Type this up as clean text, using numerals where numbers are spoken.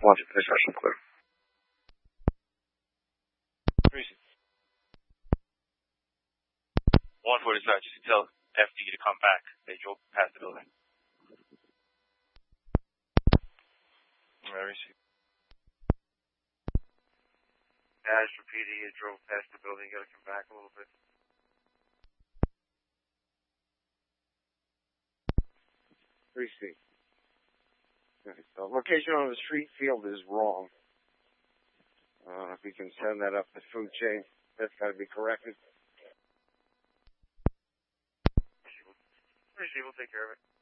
Watch it finish session clear. 147, just tell FD to come back. They drove past the building. Receive. Dash repeating, you drove past the building, you gotta come back a little bit. Receive. Okay, so location on the street field is wrong. If we can send that up the food chain, that's got to be corrected. Receive, we'll take care of it.